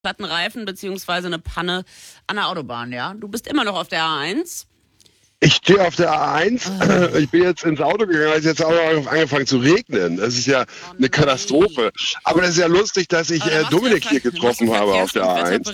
platten Reifen beziehungsweise eine Panne an der Autobahn, ja? Du bist immer noch auf der A1. Ich stehe auf der A1. Ich bin jetzt ins Auto gegangen, es ist jetzt auch angefangen zu regnen. Das ist ja eine Katastrophe. Aber das ist ja lustig, dass ich Dominik hier getroffen habe auf der A1.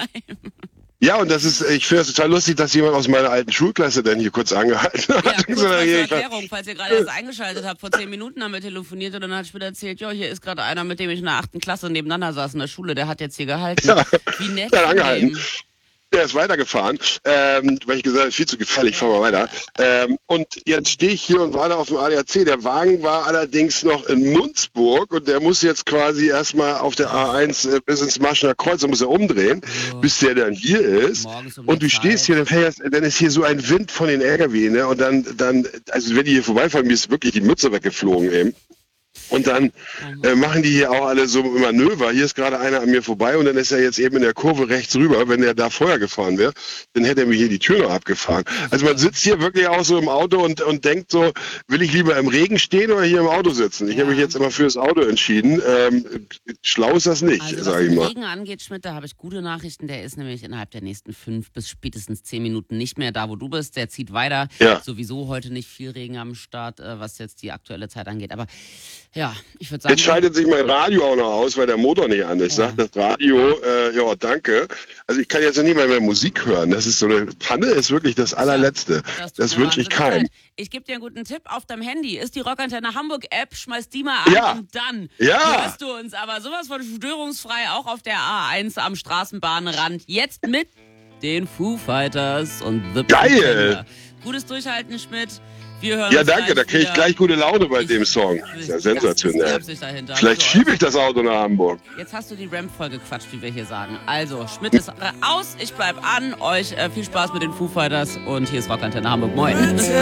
Ja, und ich finde es total lustig, dass jemand aus meiner alten Schulklasse denn hier kurz angehalten hat. Ja, kurz zur Erklärung, falls ihr gerade erst eingeschaltet habt. Vor 10 Minuten haben wir telefoniert und dann hat später erzählt, hier ist gerade einer, mit dem ich in der 8. Klasse nebeneinander saß in der Schule, der hat jetzt hier gehalten. Ja, wie nett. Der hat angehalten. Der ist weitergefahren, weil ich gesagt habe, viel zu gefährlich, fahren wir weiter. Und jetzt stehe ich hier und warte auf dem ADAC. Der Wagen war allerdings noch in Munzburg und der muss jetzt quasi erstmal auf der A1 bis ins Marschener Kreuz, da muss er umdrehen, bis der dann hier ist. Und du stehst hier, dann ist hier so ein Wind von den LKW, ne? Und dann, also wenn die hier vorbeifahren, mir ist wirklich die Mütze weggeflogen eben. Und dann machen die hier auch alle so Manöver. Hier ist gerade einer an mir vorbei und dann ist er jetzt eben in der Kurve rechts rüber. Wenn er da vorher gefahren wäre, dann hätte er mir hier die Tür noch abgefahren. Also man sitzt hier wirklich auch so im Auto und denkt so, will ich lieber im Regen stehen oder hier im Auto sitzen? Ich habe mich jetzt immer für das Auto entschieden. Schlau ist das nicht, also, sage ich mal. Was den Regen angeht, Schmidt, da habe ich gute Nachrichten. Der ist nämlich innerhalb der nächsten 5 bis spätestens 10 Minuten nicht mehr da, wo du bist. Der zieht weiter. Ja. Sowieso heute nicht viel Regen am Start, was jetzt die aktuelle Zeit angeht. Aber ja, ich würde sagen... Jetzt schaltet sich mein Radio auch noch aus, weil der Motor nicht an ist. Sagt das Radio, ja, danke. Also ich kann jetzt noch nicht mal mehr Musik hören. Das ist so eine Panne, ist wirklich das allerletzte. Das wünsche ich keinem. Ich gebe dir einen guten Tipp. Auf deinem Handy ist die Rockantenne Hamburg App. Schmeiß die mal an und dann hörst du uns. Aber sowas von störungsfrei auch auf der A1 am Straßenbahnrand. Jetzt mit den Foo Fighters und The Geil! Gutes Durchhalten, Schmidt. Wir hören Ja, danke, da kriege ich gleich gute Laune bei dem Song. Das ist ja sensationell. Vielleicht schiebe ich das Auto nach Hamburg. Jetzt hast du die Ramp voll gequatscht, wie wir hier sagen. Also, Schmidt ist aus, ich bleib an. Euch viel Spaß mit den Foo Fighters und hier ist Rockantenne Hamburg. Moin.